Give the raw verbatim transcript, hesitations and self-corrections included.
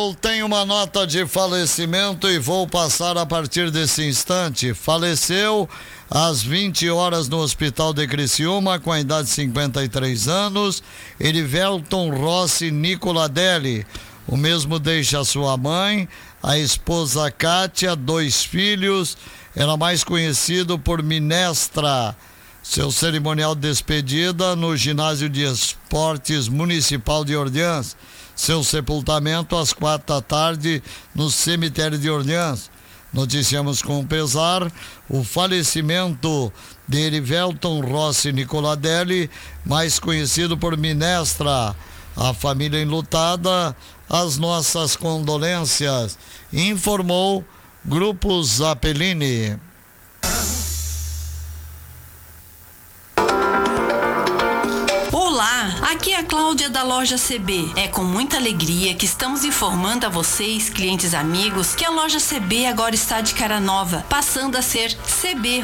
Eu tenho uma nota de falecimento e vou passar a partir desse instante. Faleceu às vinte horas no Hospital de Criciúma, com a idade de cinquenta e três anos, Erivelton Rossi Nicoladelli. O mesmo deixa sua mãe, a esposa Kátia, dois filhos. Era mais conhecido por Minestra. Seu cerimonial de despedida no Ginásio de Esportes Municipal de Orleans. Seu sepultamento às quatro da tarde no cemitério de Orleans. Noticiamos com pesar o falecimento de Erivelton Rossi Nicoladelli, mais conhecido por Minestra. A família enlutada, as nossas condolências, informou Grupo Zappellini. Olá, aqui é a Cláudia da loja C B. É com muita alegria que estamos informando a vocês, clientes amigos, que a loja C B agora está de cara nova, passando a ser C B